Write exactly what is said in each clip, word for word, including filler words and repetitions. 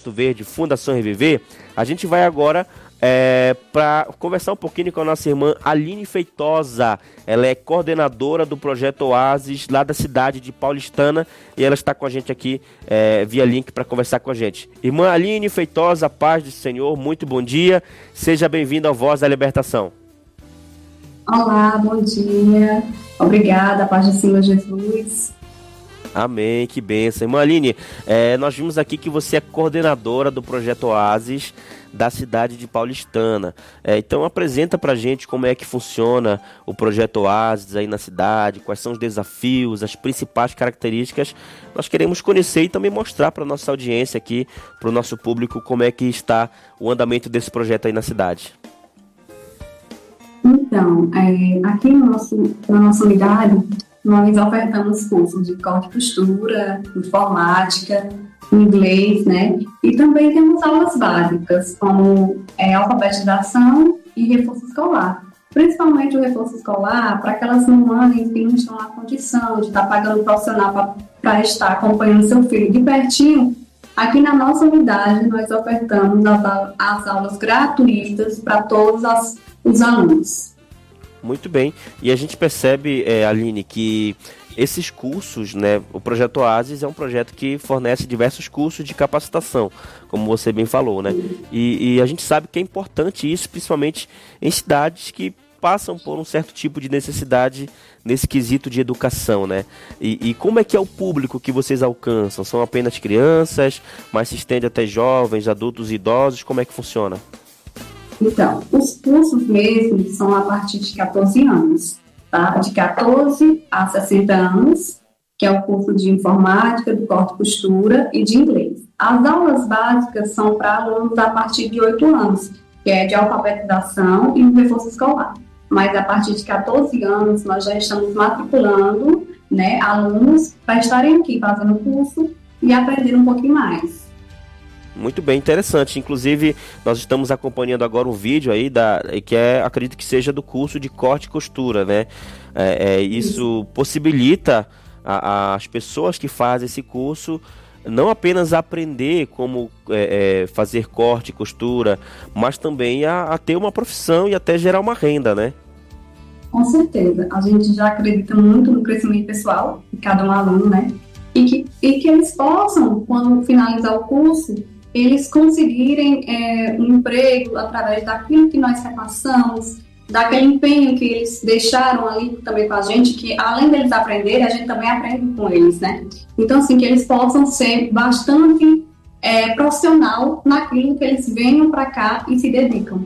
Pasto Verde, Fundação Reviver, a gente vai agora é, para conversar um pouquinho com a nossa irmã Aline Feitosa. Ela é coordenadora do Projeto Oasis, lá da cidade de Paulistana, e ela está com a gente aqui é, via link para conversar com a gente. Irmã Aline Feitosa, paz do Senhor, muito bom dia, seja bem-vinda ao Voz da Libertação. Olá, bom dia, obrigada, paz do Senhor Jesus. Amém, que bênção. Irmã Aline, é, nós vimos aqui que você é coordenadora do Projeto Oasis da cidade de Paulistana. É, então apresenta pra gente como é que funciona o Projeto Oasis aí na cidade, quais são os desafios, as principais características. Nós queremos conhecer e também mostrar para nossa audiência aqui, para o nosso público, como é que está o andamento desse projeto aí na cidade. Então, é, aqui no nosso, na nossa unidade, nós ofertamos cursos de corte e costura, informática, inglês, né? E também temos aulas básicas, como é, alfabetização e reforço escolar. Principalmente o reforço escolar, para aquelas mamães que não estão na condição de estar pagando um profissional para estar acompanhando seu filho de pertinho. Aqui na nossa unidade, nós ofertamos as, as aulas gratuitas para todos as, os alunos. Muito bem, e a gente percebe, é, Aline, que esses cursos, né, o Projeto Oasis é um projeto que fornece diversos cursos de capacitação, como você bem falou, né, e, e a gente sabe que é importante isso, principalmente em cidades que passam por um certo tipo de necessidade nesse quesito de educação, né, e, e como é que é o público que vocês alcançam? São apenas crianças, mas se estende até jovens, adultos e idosos, como é que funciona? Então, os cursos mesmo são a partir de catorze anos, tá? De catorze a sessenta anos, que é o curso de informática, de corte e costura e de inglês. As aulas básicas são para alunos a partir de oito anos, que é de alfabetização e um reforço escolar. Mas a partir de catorze anos, nós já estamos matriculando, né, alunos para estarem aqui fazendo o curso e aprender um pouquinho mais. Muito bem, interessante. Inclusive, nós estamos acompanhando agora um vídeo aí, da, que é, acredito que seja do curso de corte e costura, né? É, é, isso possibilita a, a, as pessoas que fazem esse curso não apenas aprender como é, é, fazer corte e costura, mas também a, a ter uma profissão e até gerar uma renda, né? Com certeza. A gente já acredita muito no crescimento pessoal de cada um aluno, né? E que, e que eles possam, quando finalizar o curso, eles conseguirem é, um emprego através daquilo que nós repassamos, daquele empenho que eles deixaram ali também com a gente, que além deles aprenderem, a gente também aprende com eles, né? Então, assim, que eles possam ser bastante é, profissional naquilo que eles venham para cá e se dedicam.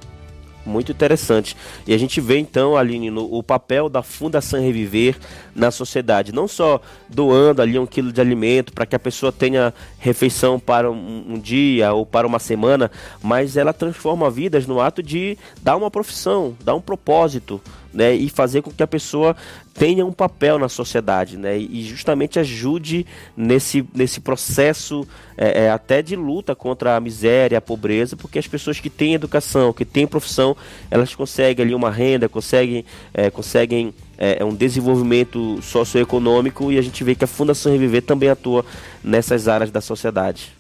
Muito interessante. E a gente vê então, Aline, no, o papel da Fundação Reviver na sociedade, não só doando ali um quilo de alimento para que a pessoa tenha refeição para um, um dia ou para uma semana, mas ela transforma vidas no ato de dar uma profissão, dar um propósito, né, e fazer com que a pessoa tenha um papel na sociedade, né, e justamente ajude nesse, nesse processo é, é, até de luta contra a miséria, a pobreza, porque as pessoas que têm educação, que têm profissão, elas conseguem ali uma renda, conseguem, é, conseguem é, um desenvolvimento socioeconômico, e a gente vê que a Fundação Reviver também atua nessas áreas da sociedade.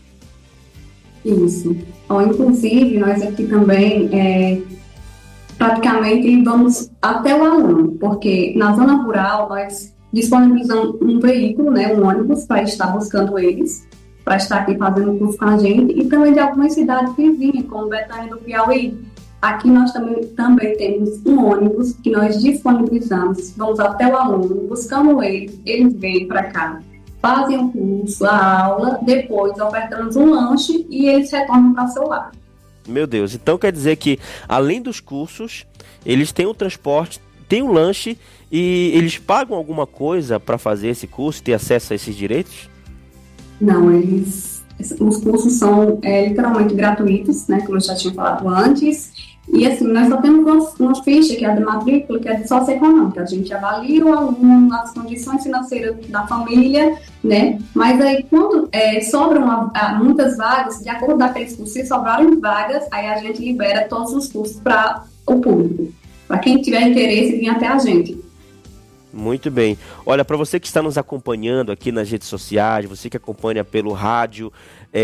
Isso. Bom, inclusive, nós aqui também é, praticamente vamos até o aluno, porque na zona rural nós disponibilizamos um veículo, né, um ônibus, para estar buscando eles, para estar aqui fazendo o curso com a gente, e também de algumas cidades vizinhas, como Betânia do Piauí. Aqui nós também, também temos um ônibus que nós disponibilizamos, vamos até o aluno, buscamos eles, eles vêm para cá, fazem o curso, a aula, depois ofertamos um lanche e eles retornam para o seu lar. Meu Deus, então quer dizer que além dos cursos, eles têm o transporte, têm o lanche e eles pagam alguma coisa para fazer esse curso, ter acesso a esses direitos? Não, eles, os cursos são é, literalmente gratuitos, né, como eu já tinha falado antes, e assim, nós só temos uma, uma ficha que é de matrícula, que é de socioeconômica, a gente avalia o aluno, as condições financeiras da família, né, mas aí quando é, sobram uma, muitas vagas, de acordo com aqueles cursos, se sobrarem vagas, aí a gente libera todos os cursos para o público, para quem tiver interesse vir até a gente. Muito bem. Olha, para você que está nos acompanhando aqui nas redes sociais, você que acompanha pelo rádio, é,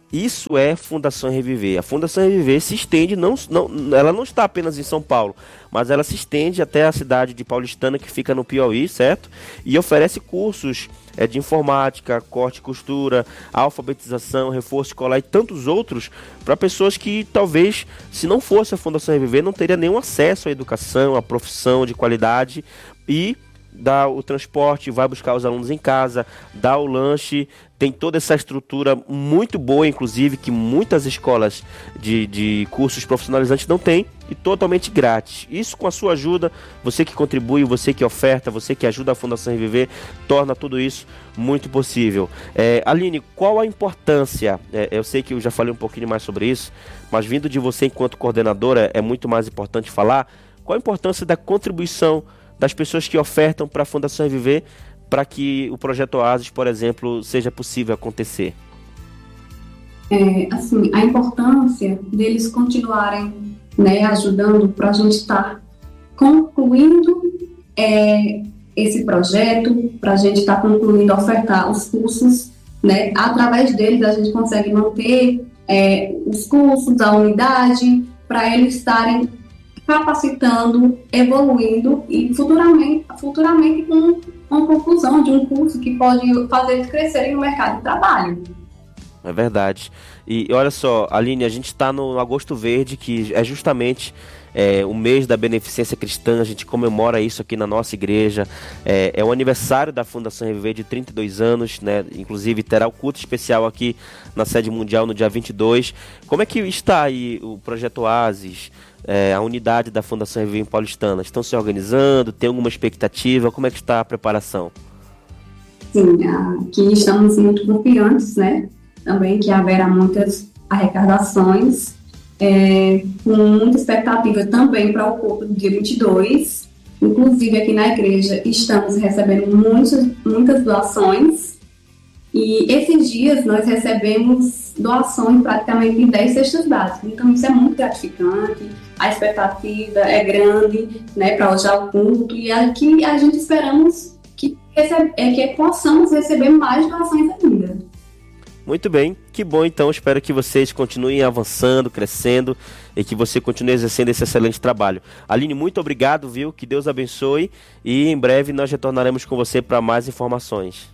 Isso é Fundação Reviver. A Fundação Reviver se estende, não, não, ela não está apenas em São Paulo, mas ela se estende até a cidade de Paulistana, que fica no Piauí, certo? E oferece cursos é, de informática, corte e costura, alfabetização, reforço escolar e tantos outros para pessoas que talvez, se não fosse a Fundação Reviver, não teria nenhum acesso à educação, à profissão de qualidade e dá o transporte, vai buscar os alunos em casa, dá o lanche, tem toda essa estrutura muito boa, inclusive, que muitas escolas de, de cursos profissionalizantes não têm, e totalmente grátis. Isso com a sua ajuda, você que contribui, você que oferta, você que ajuda a Fundação Reviver, torna tudo isso muito possível. É, Aline, qual a importância, é, eu sei que eu já falei um pouquinho mais sobre isso, mas vindo de você enquanto coordenadora, é muito mais importante falar, qual a importância da contribuição das pessoas que ofertam para a Fundação Reviver para que o Projeto Oásis, por exemplo, seja possível acontecer? É, assim, a importância deles continuarem, né, ajudando para a gente estar concluindo é, esse projeto, para a gente estar concluindo, ofertar os cursos, né, através deles a gente consegue manter é, os cursos, a unidade, para eles estarem capacitando, evoluindo e futuramente, futuramente com uma conclusão de um curso que pode fazer eles crescerem no mercado de trabalho. É verdade. E olha só, Aline, a gente está no Agosto Verde, que é justamente é, o mês da beneficência cristã. A gente comemora isso aqui na nossa igreja. É, é o aniversário da Fundação Reviver de trinta e dois anos, né? Inclusive terá o culto especial aqui na sede mundial no dia vinte e dois. Como é que está aí o Projeto Oásis? É, a unidade da Fundação Reviver em Paulistana, estão se organizando? Tem alguma expectativa? Como é que está a preparação? Sim, aqui estamos muito confiantes, né? Também que haverá muitas arrecadações, é, com muita expectativa também para o culto do dia vinte e dois. Inclusive aqui na igreja estamos recebendo muitas, muitas doações. E esses dias nós recebemos doações praticamente de dez cestas básicas. Então isso é muito gratificante, a expectativa é grande, né, para hoje ao culto, e aqui a gente esperamos que, recebe, é, que possamos receber mais doações ainda. Muito bem, que bom então, espero que vocês continuem avançando, crescendo e que você continue exercendo esse excelente trabalho. Aline, muito obrigado, viu? Que Deus abençoe e em breve nós retornaremos com você para mais informações.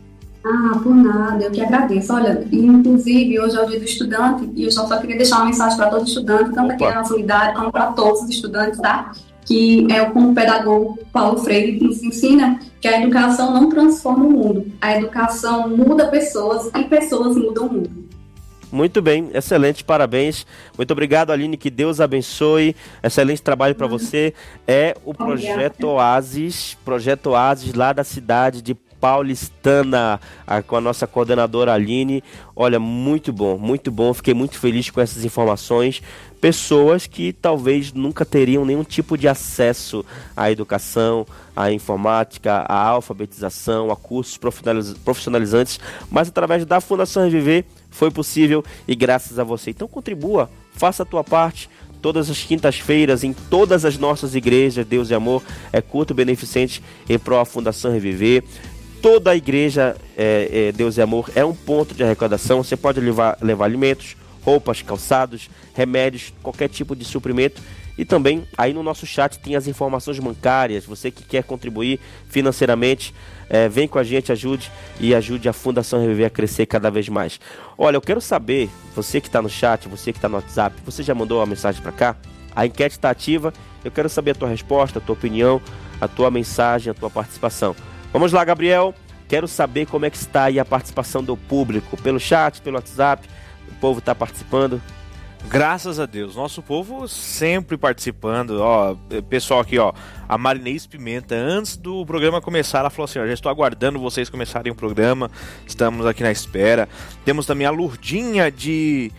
Ah, por nada, eu que agradeço. Olha, inclusive, hoje é o dia do estudante e eu só, só queria deixar uma mensagem para todo estudante, tanto aqui na nossa unidade como para todos os estudantes, tá? Que é como o pedagogo Paulo Freire nos ensina que a educação não transforma o mundo, a educação muda pessoas e pessoas mudam o mundo. Muito bem, excelente, parabéns. Muito obrigado, Aline, que Deus abençoe. Excelente trabalho para você. É o Projeto Oásis, Projeto Oásis lá da cidade de Paulistana, a, com a nossa coordenadora Aline. Olha, muito bom, muito bom, fiquei muito feliz com essas informações. Pessoas que talvez nunca teriam nenhum tipo de acesso à educação, à informática, à alfabetização, a cursos profissionaliz- profissionalizantes, mas através da Fundação Reviver foi possível e graças a você. Então contribua, faça a tua parte. Todas as quintas-feiras, em todas as nossas igrejas, Deus e Amor, é culto beneficente em prol da Fundação Reviver. Toda a igreja, é, é, Deus e Amor, é um ponto de arrecadação. Você pode levar, levar alimentos, roupas, calçados, remédios, qualquer tipo de suprimento. E também, aí no nosso chat tem as informações bancárias. Você que quer contribuir financeiramente, é, vem com a gente, ajude e ajude a Fundação Reviver a crescer cada vez mais. Olha, eu quero saber, você que está no chat, você que está no WhatsApp, você já mandou uma mensagem para cá? A enquete está ativa, eu quero saber a tua resposta, a tua opinião, a tua mensagem, a tua participação. Vamos lá, Gabriel, quero saber como é que está aí a participação do público, pelo chat, pelo WhatsApp, o povo está participando. Graças a Deus, nosso povo sempre participando, ó, pessoal aqui, ó, a Marinês Pimenta, antes do programa começar, ela falou assim, ó, já estou aguardando vocês começarem o programa, estamos aqui na espera. Temos também a Lurdinha de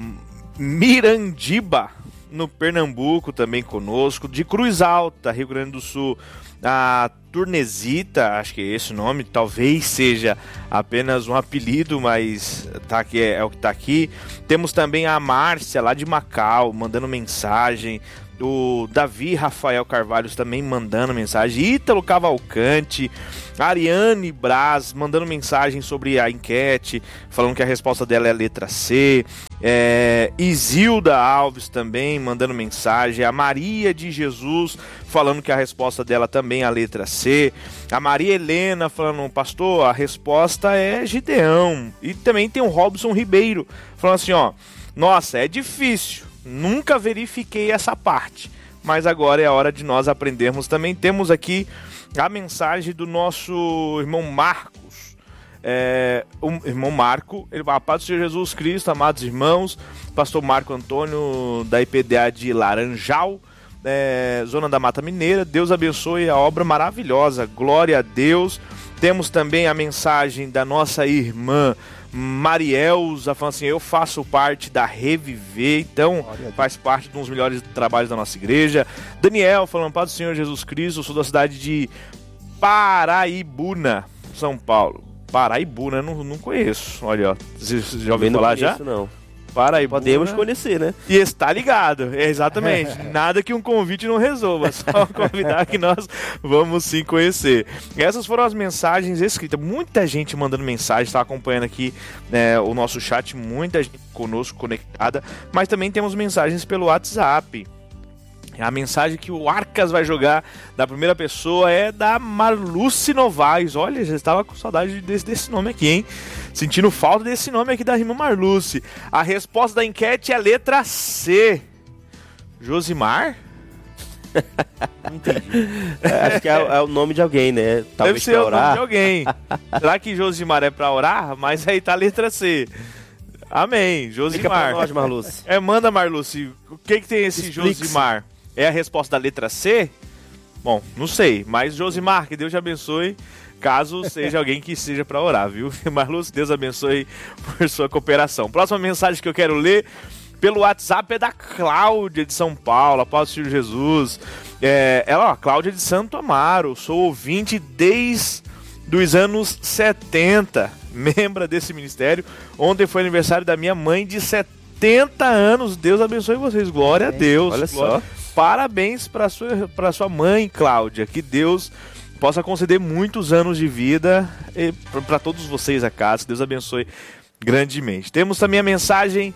Mirandiba, no Pernambuco, também conosco, de Cruz Alta, Rio Grande do Sul, a Turnesita, acho que é esse o nome, talvez seja apenas um apelido, mas tá aqui, é, é o que tá aqui. Temos também a Márcia, lá de Macau, mandando mensagem. o Davi Rafael Carvalho também mandando mensagem, Ítalo Cavalcante, Ariane Braz mandando mensagem sobre a enquete, falando que a resposta dela é a letra C, é, Isilda Alves também mandando mensagem, a Maria de Jesus falando que a resposta dela também é a letra C, a Maria Helena falando, pastor, a resposta é Gideão, e também tem o Robson Ribeiro falando assim, ó, nossa, é difícil, nunca verifiquei essa parte, mas agora é a hora de nós aprendermos. Também temos aqui a mensagem do nosso irmão Marcos. É, o irmão Marco, ele fala, paz do Senhor Jesus Cristo, amados irmãos, pastor Marco Antônio da I P D A de Laranjal, é, zona da Mata Mineira, Deus abençoe a obra maravilhosa, glória a Deus. Temos também a mensagem da nossa irmã Marielza, falando assim, eu faço parte da Reviver, então faz parte de um dos melhores trabalhos da nossa igreja. Daniel falando, paz do Senhor Jesus Cristo, eu sou da cidade de Paraibuna, São Paulo. Paraibuna, não, não conheço, olha, ó, você já ouviu falar já? Não. Paraibuna. Podemos conhecer, né? E está ligado, é exatamente. Nada que um convite não resolva, só convidar que nós vamos sim conhecer. Essas foram as mensagens escritas. Muita gente mandando mensagem, está acompanhando aqui, né, o nosso chat, muita gente conosco conectada, mas também temos mensagens pelo WhatsApp. A mensagem que o Arcas vai jogar da primeira pessoa é da Marluce Novaes. Olha, já estava com saudade desse, desse nome aqui, hein? Sentindo falta desse nome aqui da irmã Marluce. A resposta da enquete é a letra C. Josimar? Não entendi. É, acho que é, é o nome de alguém, né? Deve Talvez ser pra o orar. nome de alguém. Será que Josimar é pra orar? Mas aí tá a letra C. Amém. Fica pra Josimar. nós, Marluce. É, manda, Marluce. O que que tem esse Explique-se. Josimar? É a resposta da letra C? Bom, não sei, mas Josimar, que Deus te abençoe, caso seja alguém que seja para orar, viu? Marluce, Deus abençoe por sua cooperação. Próxima mensagem que eu quero ler pelo WhatsApp é da Cláudia de São Paulo, a paz do Senhor Jesus. É, ela, ó, Cláudia de Santo Amaro, sou ouvinte desde os anos setenta, membra desse ministério. Ontem foi aniversário da minha mãe de setenta anos, Deus abençoe vocês, glória a Deus. Olha glória. só. Parabéns para sua, para sua mãe, Cláudia. Que Deus possa conceder muitos anos de vida para todos vocês a casa. Que Deus abençoe grandemente. Temos também a mensagem,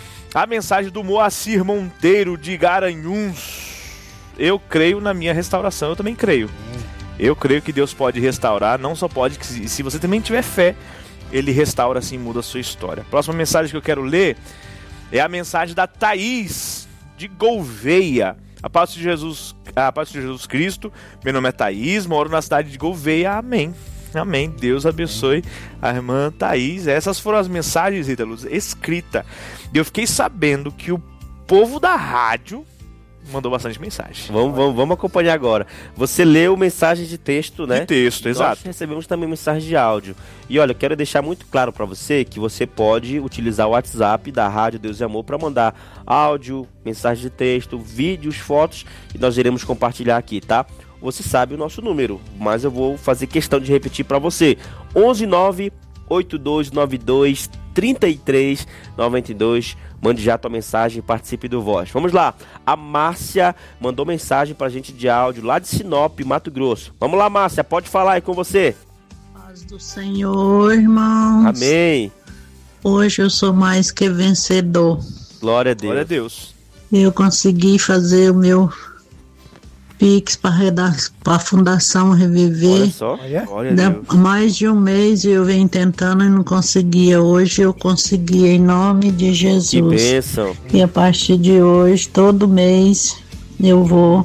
a mensagem do Moacir Monteiro de Garanhuns. Eu creio na minha restauração. Eu também creio. Eu creio que Deus pode restaurar. Não só pode, que se você também tiver fé, Ele restaura assim, muda a sua história. A próxima mensagem que eu quero ler é a mensagem da Thaís de Gouveia. A paz de Jesus, a paz de Jesus Cristo, meu nome é Thaís, moro na cidade de Gouveia, amém, amém, Deus abençoe a irmã Thaís. Essas foram as mensagens, Ítalo, escritas, e eu fiquei sabendo que o povo da rádio mandou bastante mensagem. Vamos, vamos, vamos acompanhar agora. Você leu mensagem de texto, né? De texto, Nós exato. recebemos também mensagem de áudio. E olha, eu quero deixar muito claro para você que você pode utilizar o WhatsApp da Rádio Deus e Amor para mandar áudio, mensagem de texto, vídeos, fotos, e nós iremos compartilhar aqui, tá? Você sabe o nosso número, mas eu vou fazer questão de repetir para você. onze nove oito dois nove dois três três nove dois. Mande já a tua mensagem e participe do Voz. Vamos lá. A Márcia mandou mensagem pra gente de áudio lá de Sinop, Mato Grosso. Vamos lá, Márcia, pode falar aí com você. Paz do Senhor, irmãos. Amém. Hoje eu sou mais que vencedor. Glória a Deus. Glória a Deus. Eu consegui fazer o meu Pix para a Fundação Reviver. Olha só. Glória a Há Deus. mais de um mês eu venho tentando e não conseguia. Hoje eu consegui em nome de Que Jesus. bênção. E a partir de hoje, todo mês, eu vou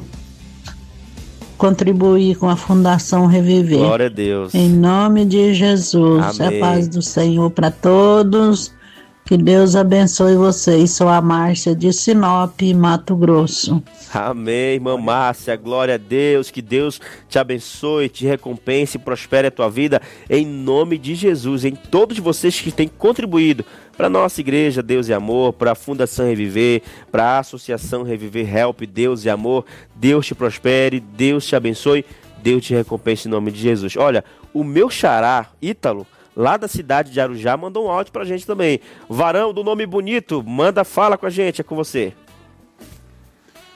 contribuir com a Fundação Reviver. Glória a Deus. Em nome de Jesus. Amém. A paz do Senhor para todos. Que Deus abençoe vocês. Sou a Márcia de Sinop, Mato Grosso. Amém, irmã Márcia, glória a Deus, que Deus te abençoe, te recompense e prospere a tua vida, em nome de Jesus, em todos vocês que têm contribuído para a nossa igreja Deus e Amor, para a Fundação Reviver, para a Associação Reviver Help, Deus e Amor, Deus te prospere, Deus te abençoe, Deus te recompense em nome de Jesus. Olha, o meu xará, Ítalo, lá da cidade de Arujá, mandou um áudio pra gente também. Varão do nome bonito, manda, fala com a gente, é com você.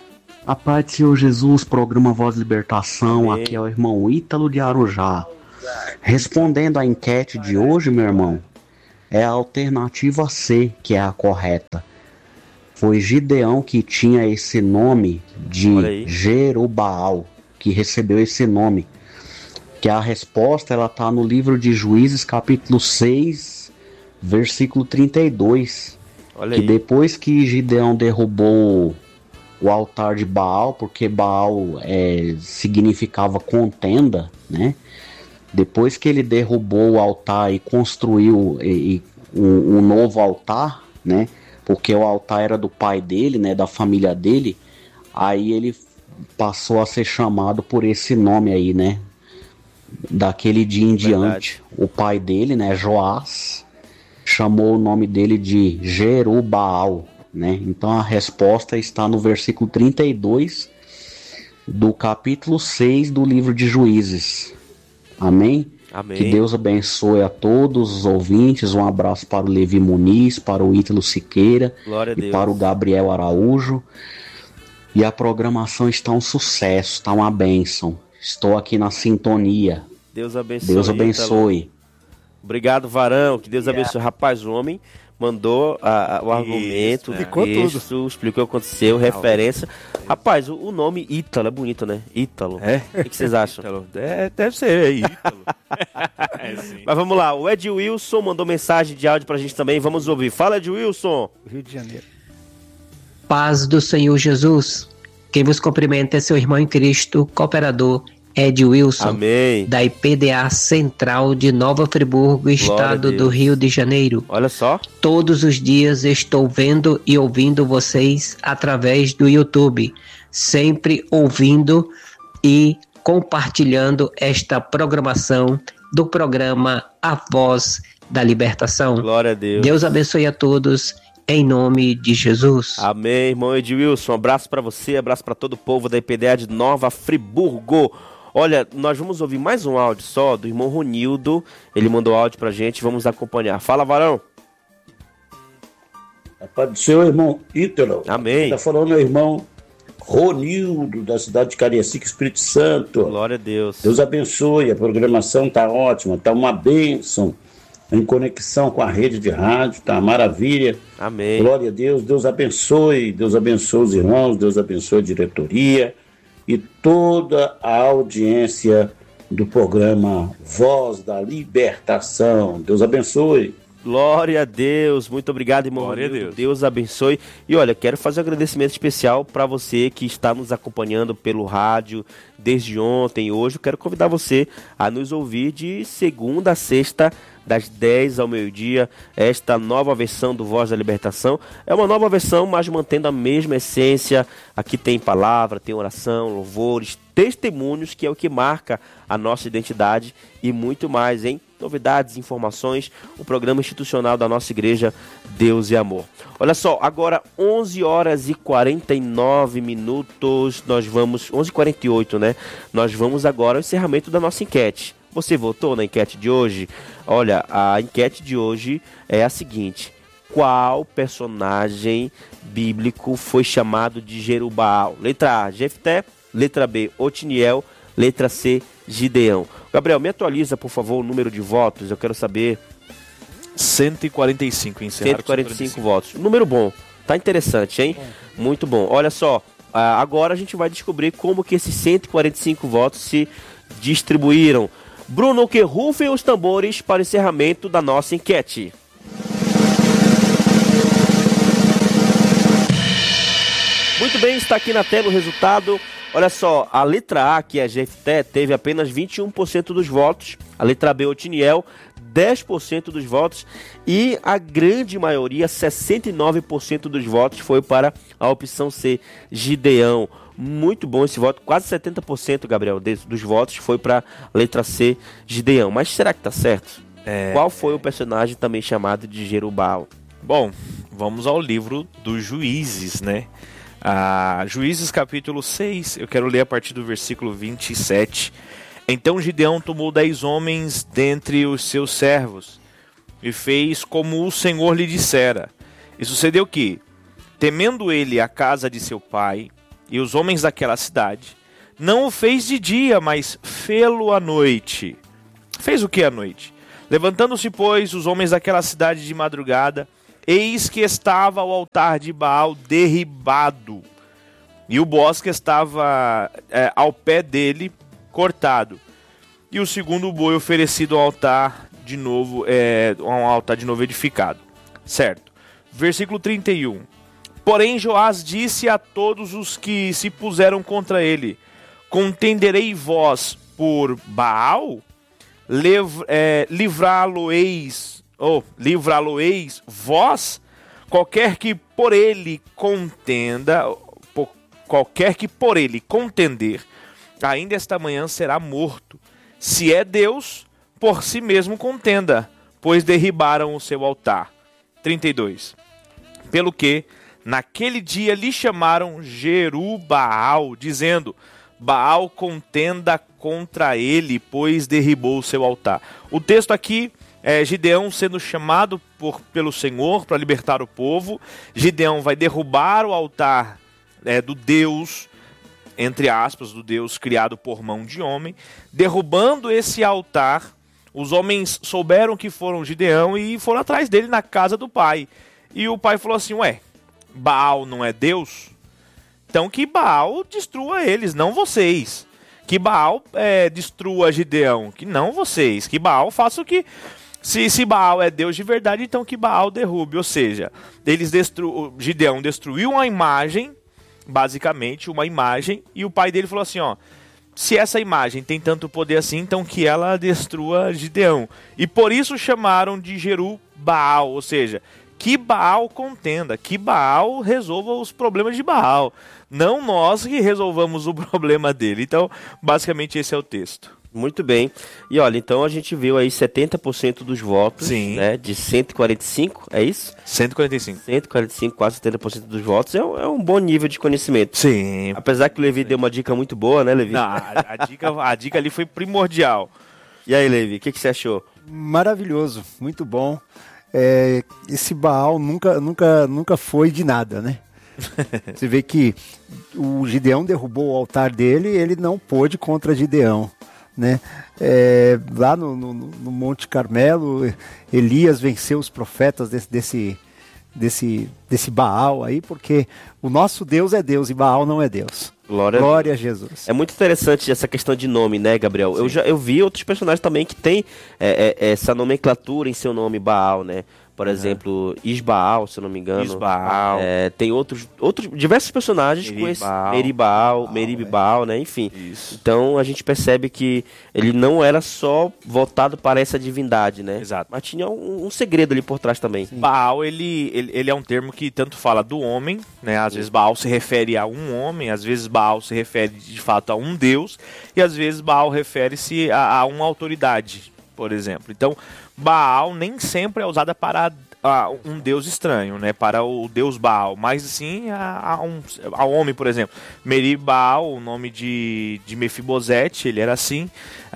A paz do Senhor Jesus, programa Voz de Libertação, Amém. aqui é o irmão Ítalo de Arujá. Respondendo à enquete de hoje, meu irmão, é a alternativa C que é a correta. Foi Gideão que tinha esse nome de Jerubaal, que recebeu esse nome. Que a resposta ela está no livro de Juízes, capítulo seis, versículo trinta e dois. Olha que aí. depois que Gideão derrubou o altar de Baal, porque Baal é, significava contenda, né? Depois que ele derrubou o altar e construiu e, e, um, um novo altar, né? Porque o altar era do pai dele, né? Da família dele, aí ele passou a ser chamado por esse nome aí, né? Daquele dia em diante, o pai dele, né? Joás, chamou o nome dele de Jerubaal, né? Então a resposta está no versículo trinta e dois do capítulo seis do livro de Juízes. Amém? Amém. Que Deus abençoe a todos os ouvintes. Um abraço para o Levi Muniz, para o Ítalo Siqueira Glória a e Deus. para o Gabriel Araújo. E a programação está um sucesso, está uma bênção. Estou aqui na sintonia. Deus abençoe. Deus abençoe. Ítalo. Obrigado, Varão. Que Deus abençoe. Rapaz, o homem mandou a, a, o argumento, explicou texto, explicou o que aconteceu, referência. Rapaz, o, o nome Ítalo é bonito, né? Ítalo. É? O que, que vocês acham? É, deve ser Ítalo. É, sim. Mas vamos lá, o Ed Wilson mandou mensagem de áudio pra gente também. Vamos ouvir. Fala, Ed Wilson. Rio de Janeiro. Paz do Senhor Jesus. Quem vos cumprimenta é seu irmão em Cristo, cooperador Ed Wilson, Amém. da I P D A Central de Nova Friburgo, estado do Rio de Janeiro. Olha só. Todos os dias estou vendo e ouvindo vocês através do YouTube, sempre ouvindo e compartilhando esta programação do programa A Voz da Libertação. Glória a Deus. Deus abençoe a todos, em nome de Jesus. Amém, irmão Edilson. Um abraço para você, abraço para todo o povo da I P D A de Nova Friburgo. Olha, nós vamos ouvir mais um áudio só do irmão Ronildo. Ele mandou áudio pra gente, vamos acompanhar. Fala, Varão. A paz do Senhor, irmão Ítalo. Amém. Está falando meu irmão Ronildo, da cidade de Cariacica, Espírito Santo. Glória a Deus. Deus abençoe, a programação está ótima, está uma bênção, em conexão com a rede de rádio, está maravilha. Amém. Glória a Deus, Deus abençoe, Deus abençoe os irmãos, Deus abençoe a diretoria e toda a audiência do programa Voz da Libertação. Deus abençoe. Glória a Deus, muito obrigado, irmão. Glória a Ronildo. Deus. Deus abençoe. E olha, quero fazer um agradecimento especial para você que está nos acompanhando pelo rádio desde ontem e hoje. Eu quero convidar você a nos ouvir de segunda a sexta, das dez ao meio-dia, esta nova versão do Voz da Libertação. É uma nova versão, mas mantendo a mesma essência. Aqui tem palavra, tem oração, louvores, testemunhos, que é o que marca a nossa identidade e muito mais, hein? Novidades, informações, o programa institucional da nossa igreja Deus e Amor. Olha só, agora onze horas e quarenta e nove minutos, nós vamos, onze e quarenta e oito, né? Nós vamos agora ao encerramento da nossa enquete. Você votou na enquete de hoje? Olha, a enquete de hoje é a seguinte: qual personagem bíblico foi chamado de Jerubaal? Letra A, Jefté. Letra B, Otiniel. Letra C, Gideão. Gabriel, me atualiza, por favor, o número de votos. Eu quero saber. cento e quarenta e cinco, encerrar cento e quarenta e cinco votos. Número bom. Tá interessante, hein? Muito bom. Olha só, agora a gente vai descobrir como que esses cento e quarenta e cinco votos se distribuíram. Bruno, que rufem os tambores para o encerramento da nossa enquete. Muito bem, está aqui na tela o resultado. Olha só, a letra A, que é Jefté, teve apenas vinte e um por cento dos votos. A letra B, Otiniel, dez por cento dos votos. E a grande maioria, sessenta e nove por cento dos votos, foi para a opção C, Gideão. Muito bom esse voto, quase setenta por cento, Gabriel, dos votos foi para a letra C, Gideão. Mas será que tá certo? É, Qual foi é... o personagem também chamado de Jerubaal? Bom, vamos ao livro dos Juízes, né? Ah, Juízes capítulo seis, eu quero ler a partir do versículo vinte e sete. Então Gideão tomou dez homens dentre os seus servos e fez como o Senhor lhe dissera. E sucedeu que, temendo ele a casa de seu pai e os homens daquela cidade, não o fez de dia, mas fê-lo à noite. Fez o que à noite? Levantando-se, pois, os homens daquela cidade de madrugada, eis que estava o altar de Baal derribado, e o bosque estava é, ao pé dele cortado, e o segundo boi oferecido ao altar de novo, é, um altar de novo edificado. Certo. Versículo trinta e um. Porém Joás disse a todos os que se puseram contra ele: contenderei vós por Baal? Lev- é, livrá-lo-eis, ou livrá-lo-eis vós? Qualquer que por ele contenda, por, qualquer que por ele contender, ainda esta manhã será morto. Se é Deus, por si mesmo contenda, pois derribaram o seu altar. trinta e dois. Pelo que, naquele dia lhe chamaram Jerubaal, dizendo: Baal contenda contra ele, pois derribou o seu altar. O texto aqui é Gideão sendo chamado por, pelo Senhor para libertar o povo. Gideão vai derrubar o altar é, do Deus, entre aspas, do Deus criado por mão de homem. Derrubando esse altar, os homens souberam que foram Gideão e foram atrás dele na casa do pai. E o pai falou assim: ué, Baal não é Deus? Então que Baal destrua eles, não vocês. Que Baal é, destrua Gideão, que não vocês. Que Baal faça o que... Se, se Baal é Deus de verdade, então que Baal derrube. Ou seja, eles destru... Gideão destruiu uma imagem, basicamente uma imagem, e o pai dele falou assim, ó: se essa imagem tem tanto poder assim, então que ela destrua Gideão. E por isso chamaram de Jerubaal, ou seja, que Baal contenda, que Baal resolva os problemas de Baal, não nós que resolvamos o problema dele. Então, basicamente esse é o texto. Muito bem. E olha, então a gente viu aí setenta por cento dos votos, Sim. né, de cento e quarenta e cinco, é isso? cento e quarenta e cinco. cento e quarenta e cinco, quase setenta por cento dos votos, é um, é um bom nível de conhecimento. Sim. Apesar que o Levi deu uma dica muito boa, né, Levi? Não, a, a, dica, a dica ali foi primordial. E aí, Levi, o que, que você achou? Maravilhoso, muito bom. É, esse Baal nunca, nunca, nunca foi de nada, né? Você vê que o Gideão derrubou o altar dele, ele não pôde contra Gideão, né? É, lá no, no, no Monte Carmelo, Elias venceu os profetas desse, desse, desse, desse Baal aí, porque o nosso Deus é Deus e Baal não é Deus. Glória, Glória a Jesus. É muito interessante essa questão de nome, né, Gabriel? Eu, já, eu vi outros personagens também que tem é, é, essa nomenclatura em seu nome, Baal, né? Por exemplo, Isbaal, se eu não me engano. Isbaal. É, tem outros, outros, diversos personagens com esse Meribaal, Meribaal, né? Enfim. Isso. Então a gente percebe que ele não era só voltado para essa divindade, né? Exato. Mas tinha um, um segredo ali por trás também. Sim. Baal, ele, ele, ele é um termo que tanto fala do homem, né? Às vezes Baal se refere a um homem, às vezes Baal se refere de fato a um deus, e às vezes Baal refere-se a, a uma autoridade, por exemplo. Então, Baal nem sempre é usada para a, um deus estranho, né? Para o deus Baal, mas sim a, a, um, a homem, por exemplo. Meribaal, o nome de, de Mefibosete, ele era assim,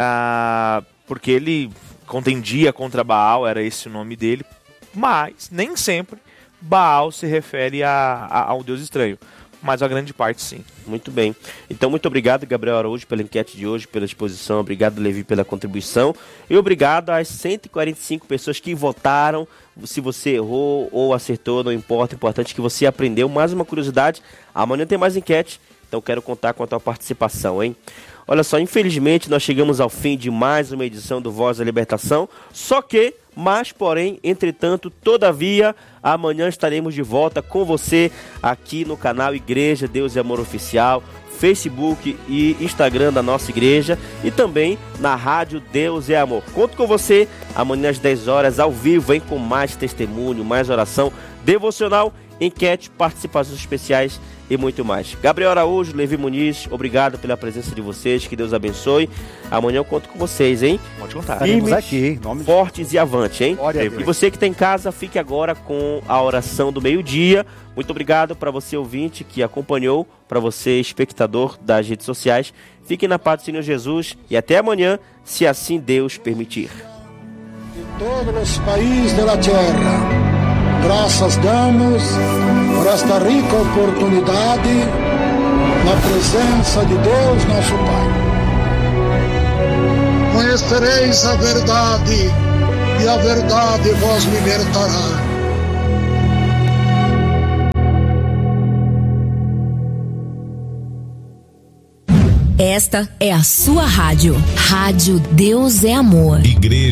ah, porque ele contendia contra Baal, era esse o nome dele, mas nem sempre Baal se refere a, a, a um deus estranho. Mas a grande parte sim. Muito bem. Então, muito obrigado, Gabriel Araújo, pela enquete de hoje, pela exposição. Obrigado, Levi, pela contribuição. E obrigado às cento e quarenta e cinco pessoas que votaram. Se você errou ou acertou, não importa. O importante é que você aprendeu. Mais uma curiosidade, amanhã tem mais enquete. Então, quero contar com a tua participação, hein? Olha só, infelizmente, nós chegamos ao fim de mais uma edição do Voz da Libertação. Só que, mas, porém, entretanto, todavia, amanhã estaremos de volta com você aqui no canal Igreja Deus e Amor Oficial, Facebook e Instagram da nossa igreja e também na rádio Deus e Amor. Conto com você amanhã às dez horas, ao vivo, hein, com mais testemunho, mais oração, devocional, enquete, participações especiais e muito mais. Gabriel Araújo, Levi Muniz, obrigado pela presença de vocês, que Deus abençoe. Amanhã eu conto com vocês, hein? Pode contar. Estaremos aqui, nome fortes de... e avante, hein? Glória a Deus. E você que está em casa, fique agora com a oração do meio-dia. Muito obrigado para você, ouvinte, que acompanhou, para você, espectador das redes sociais. Fique na paz do Senhor Jesus e até amanhã, se assim Deus permitir. De todos os países da terra, graças damos por esta rica oportunidade na presença de Deus nosso Pai. Conhecereis a verdade, e a verdade vos libertará. Esta é a sua rádio. Rádio Deus é Amor. Igreja